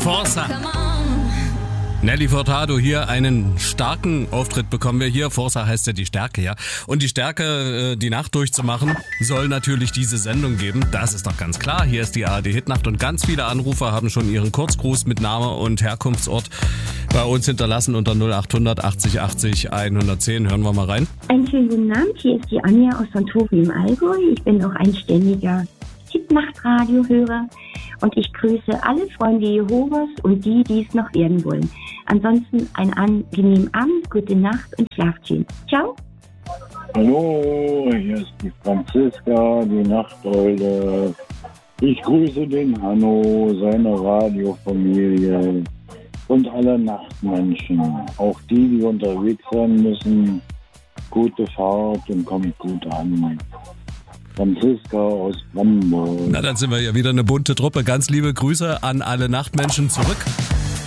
Forza. Nelly Furtado hier, einen starken Auftritt bekommen wir hier. Forza heißt ja die Stärke, ja. Und die Stärke, die Nacht durchzumachen, soll natürlich diese Sendung geben. Das ist doch ganz klar. Hier ist die ARD Hitnacht und ganz viele Anrufer haben schon ihren Kurzgruß mit Name und Herkunftsort bei uns hinterlassen unter 0800 80 80 110. Hören wir mal rein. Einen schönen guten Abend. Hier ist die Anja aus Santori im Allgäu. Ich bin auch ein ständiger Hitnacht-Radio-Hörer. Und ich grüße alle Freunde Jehovas und die es noch werden wollen. Ansonsten einen angenehmen Abend, gute Nacht und schlaft schön. Ciao. Hallo, hier ist die Franziska, die Nachteule. Ich grüße den Hanno, seine Radiofamilie und alle Nachtmenschen. Auch die unterwegs sein müssen. Gute Fahrt und kommt gut an. Franziska aus Brandenburg. Na, dann sind wir ja wieder eine bunte Truppe. Ganz liebe Grüße an alle Nachtmenschen zurück.